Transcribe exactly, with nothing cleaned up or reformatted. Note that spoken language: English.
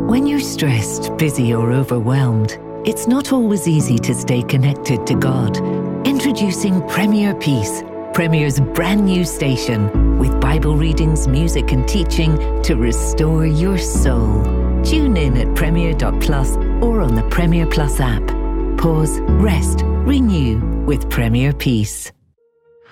When you're stressed, busy or overwhelmed, it's not always easy to stay connected to God. Introducing Premier Peace, Premier's brand new station, with Bible readings, music and teaching to restore your soul. Tune in at premier dot plus or on the Premier Plus app. Pause, rest, renew with Premier Peace.